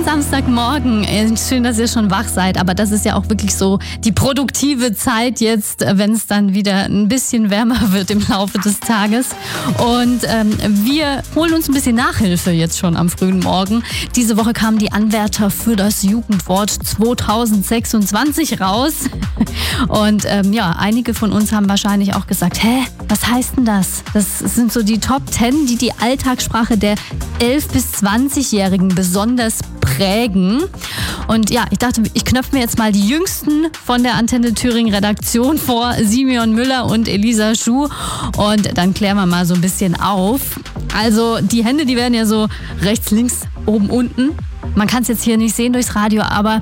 Samstagmorgen. Schön, dass ihr schon wach seid, aber das ist ja auch wirklich so die produktive Zeit jetzt, wenn es dann wieder ein bisschen wärmer wird im Laufe des Tages. Und wir holen uns ein bisschen Nachhilfe jetzt schon am frühen Morgen. Diese Woche kamen die Anwärter für das Jugendwort 2026 raus. Und einige von uns haben wahrscheinlich auch gesagt, was heißt denn das? Das sind so die Top 10, die Alltagssprache der 11- bis 20-Jährigen besonders prägen. Und ja, ich dachte, ich knöpfe mir jetzt mal die Jüngsten von der Antenne Thüringen Redaktion vor, Simeon Müller und Elisa Schuh. Und dann klären wir mal so ein bisschen auf. Also die Hände, die werden ja so rechts, links, oben, unten. Man kann es jetzt hier nicht sehen durchs Radio, aber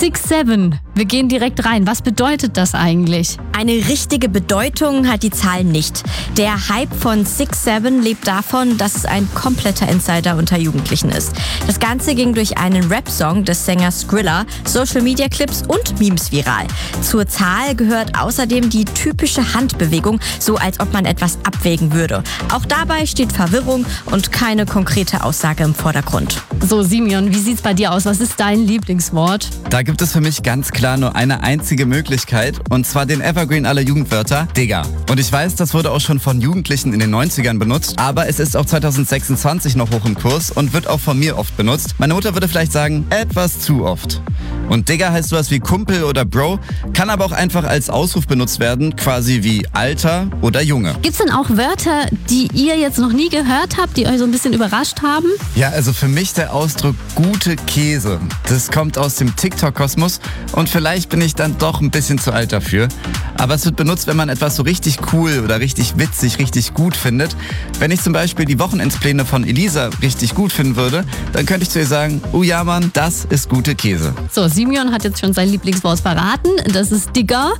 6-7, wir gehen direkt rein. Was bedeutet das eigentlich? Eine richtige Bedeutung hat die Zahl nicht. Der Hype von 6-7 lebt davon, dass es ein kompletter Insider unter Jugendlichen ist. Das Ganze ging durch einen Rap-Song des Sängers Skrilla, Social-Media-Clips und Memes viral. Zur Zahl gehört außerdem die typische Handbewegung, so als ob man etwas abwägen würde. Auch dabei steht Verwirrung und keine konkrete Aussage im Vordergrund. So, Simeon, wie sieht's bei dir aus? Was ist dein Lieblingswort? Da gibt es für mich ganz klar nur eine einzige Möglichkeit, und zwar den Evergreen aller Jugendwörter, Digga. Und ich weiß, das wurde auch schon von Jugendlichen in den 90ern benutzt, aber es ist auch 2026 noch hoch im Kurs und wird auch von mir oft benutzt. Meine Mutter würde vielleicht sagen, etwas zu oft. Und Digga heißt sowas wie Kumpel oder Bro, kann aber auch einfach als Ausruf benutzt werden, quasi wie Alter oder Junge. Gibt's denn auch Wörter, die ihr jetzt noch nie gehört habt, die euch so ein bisschen überrascht haben? Ja, also für mich der Ausdruck gute Käse. Das kommt aus dem TikTok-Kosmos und vielleicht bin ich dann doch ein bisschen zu alt dafür. Aber es wird benutzt, wenn man etwas so richtig cool oder richtig witzig, richtig gut findet. Wenn ich zum Beispiel die Wochenendspläne von Elisa richtig gut finden würde, dann könnte ich zu ihr sagen, oh ja Mann, das ist gute Käse. So, Simeon hat jetzt schon sein Lieblingswort verraten. Das ist Digga.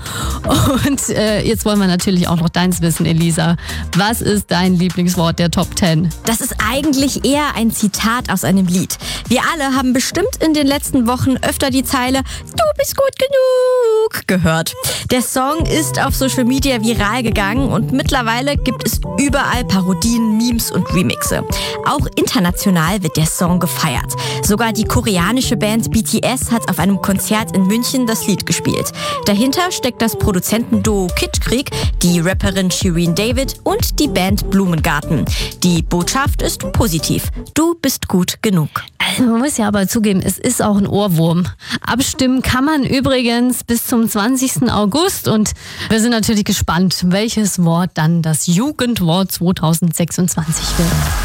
Und jetzt wollen wir natürlich auch noch deins wissen, Elisa. Was ist dein Lieblingswort der Top 10? Das ist eigentlich eher ein Zitat aus einem Lied. Wir alle haben bestimmt in den letzten Wochen öfter die Zeile "Du bist gut genug" gehört. Der Song ist auf Social Media viral gegangen und mittlerweile gibt es überall Parodien, Memes und Remixe. Auch international wird der Song gefeiert. Sogar die koreanische Band BTS hat auf einem Konzert in München das Lied gespielt. Dahinter steckt das Produzentenduo Kitschkrieg, die Rapperin Shirin David und die Band Blumengarten. Die Botschaft ist positiv. Du bist gut genug. Man muss ja aber zugeben, es ist auch ein Ohrwurm. Abstimmen kann man übrigens bis zum 20. August und wir sind natürlich gespannt, welches Wort dann das Jugendwort 2026 wird.